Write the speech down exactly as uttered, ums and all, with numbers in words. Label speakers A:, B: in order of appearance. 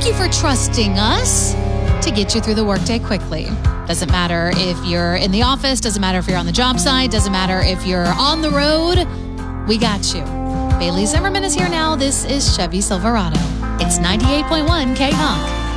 A: Thank you for trusting us to get you through the workday quickly. Doesn't matter if you're in the office, doesn't matter if you're on the job site, doesn't matter if you're on the road. We got you. Bailey Zimmerman is here now. This is Chevy Silverado. It's ninety-eight point one K-Hawk.